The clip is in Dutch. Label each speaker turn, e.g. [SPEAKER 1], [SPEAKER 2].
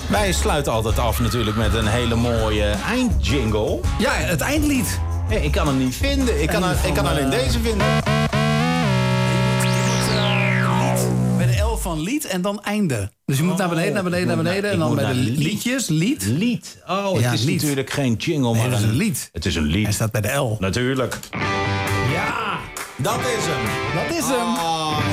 [SPEAKER 1] Wij sluiten altijd af natuurlijk met een hele mooie eindjingle.
[SPEAKER 2] Ja, het eindlied.
[SPEAKER 1] Hey, ik kan hem niet vinden. Ik kan alleen deze vinden.
[SPEAKER 2] Bij de L van lied en dan einde. Dus je moet naar beneden, naar beneden, naar beneden. En dan bij de liedjes, lied.
[SPEAKER 1] Lied. Oh, het is
[SPEAKER 2] lied.
[SPEAKER 1] natuurlijk geen jingle, maar
[SPEAKER 2] het is een lied.
[SPEAKER 1] Het is een lied.
[SPEAKER 2] Hij staat bij de L.
[SPEAKER 1] Natuurlijk. Ja, dat is hem.
[SPEAKER 2] Dat is hem.